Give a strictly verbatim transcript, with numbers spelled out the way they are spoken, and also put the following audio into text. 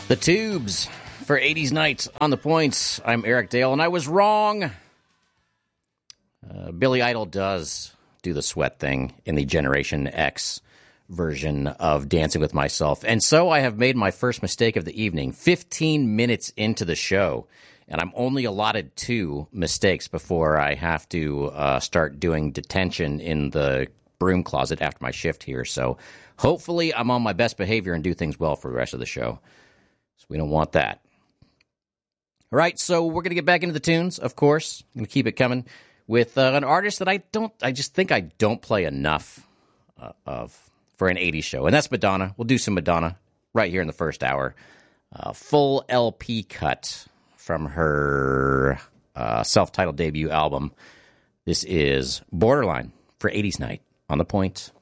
The Tubes for eighties Night on the Points. I'm Eric Dale, and I was wrong. Uh, Billy Idol does do the sweat thing in the Generation X version of Dancing with Myself. And so I have made my first mistake of the evening, fifteen minutes into the show. And I'm only allotted two mistakes before I have to uh, start doing detention in the broom closet after my shift here. So hopefully I'm on my best behavior and do things well for the rest of the show. So we don't want that. All right, so we're going to get back into the tunes, of course. I'm going to keep it coming with uh, an artist that I don't, I just think I don't play enough uh, of for an eighties show, and that's Madonna. We'll do some Madonna right here in the first hour. Uh, full L P cut from her uh, self-titled debut album. This is Borderline for eighties Night on the Point.